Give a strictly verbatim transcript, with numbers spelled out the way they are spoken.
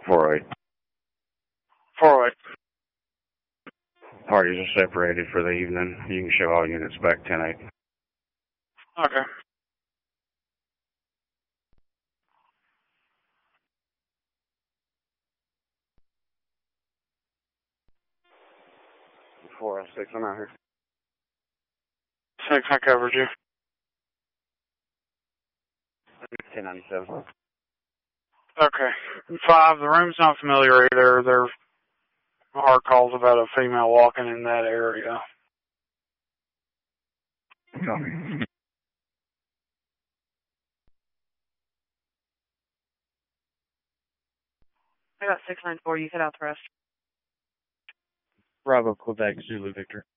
four eight. four eight. Parties are separated for the evening. You can show all units back ten eight. Okay. four oh six, I'm out here. Six, I covered you. ten ninety-seven. Okay. Five, the room's not familiar either. There are calls about a female walking in that area. Copy. I got six nine four. You hit out the rest. Bravo, Quebec, Zulu, Victor.